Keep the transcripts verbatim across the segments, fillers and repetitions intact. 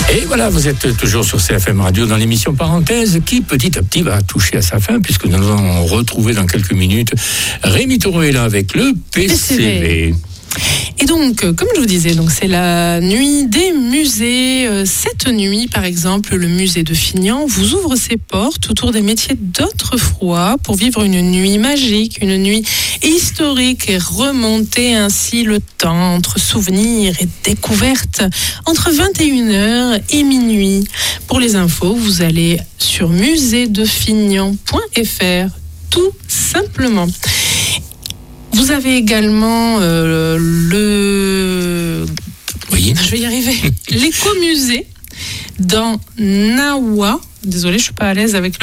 Et voilà, vous êtes toujours sur C F M Radio dans l'émission Parenthèse qui petit à petit va toucher à sa fin puisque nous allons retrouver dans quelques minutes Rémi Taureau est là avec le P C V. Et donc, comme je vous disais, donc c'est la nuit des musées. Cette nuit, par exemple, le musée de Fignan vous ouvre ses portes autour des métiers d'autrefois pour vivre une nuit magique, une nuit historique et remonter ainsi le temps entre souvenirs et découvertes entre vingt et une heures et minuit. Pour les infos, vous allez sur musée de fignan point f r, tout simplement. Vous avez également euh, le... Oui. Je vais y arriver. L'écomusée dans Nawa. Désolée, je suis pas à l'aise avec le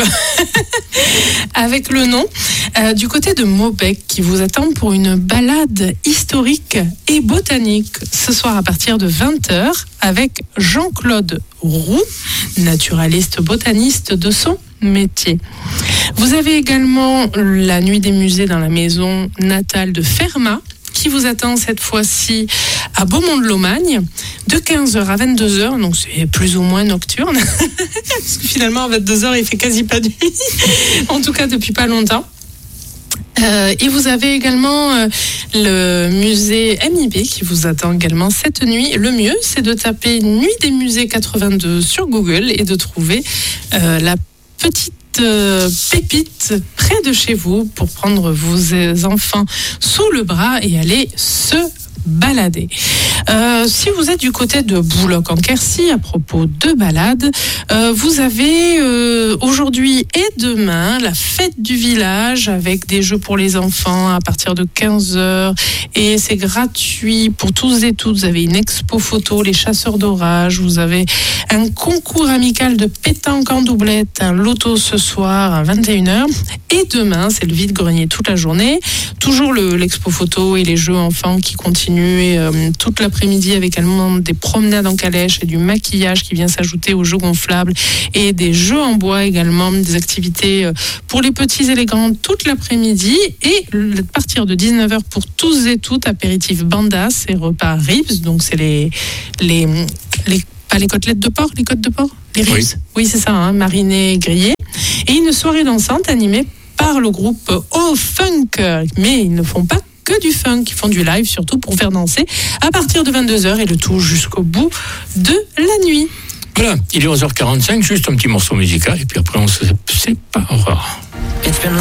avec le nom. Euh, du côté de Maubec, qui vous attend pour une balade historique et botanique ce soir à partir de vingt heures avec Jean-Claude Roux, naturaliste botaniste de son métier. Vous avez également la nuit des musées dans la maison natale de Fermat, qui vous attend cette fois-ci à Beaumont-de-Lomagne, de quinze heures à vingt-deux heures, donc c'est plus ou moins nocturne, parce que finalement à vingt-deux heures il fait quasi pas de nuit, en tout cas depuis pas longtemps. Euh, et vous avez également euh, le musée M I B qui vous attend également cette nuit. Le mieux, c'est de taper Nuit des musées quatre-vingt-deux sur Google et de trouver euh, la petite euh, pépite près de chez vous pour prendre vos enfants sous le bras et aller se balader. Euh, si vous êtes du côté de Bouloc-en-Quercy, à propos de balade, euh, vous avez euh, aujourd'hui et demain la fête du village avec des jeux pour les enfants à partir de quinze heures et c'est gratuit pour tous et toutes. Vous avez une expo photo, les chasseurs d'orage, vous avez un concours amical de pétanque en doublette, un loto ce soir à vingt et une heures et demain c'est le vide-grenier toute la journée. Toujours le, l'expo photo et les jeux enfants qui continuent et, euh, toute l'après-midi avec également des promenades en calèche et du maquillage qui vient s'ajouter aux jeux gonflables et des jeux en bois également, des activités euh, pour les petits et les grands toute l'après-midi et à partir de dix-neuf heures pour tous et toutes, apéritif bandas et repas ribs, donc c'est les, les, les, pas les côtelettes de porc, les côtes de porc, les ribs, oui, oui c'est ça, hein, marinées, grillées, et une soirée dansante animée par le groupe O Funk, mais ils ne font pas que du funk, ils font du live surtout pour faire danser à partir de vingt-deux heures et le tout jusqu'au bout de la nuit. Voilà, il est onze heures quarante-cinq, juste un petit morceau musical et puis après on se sépare.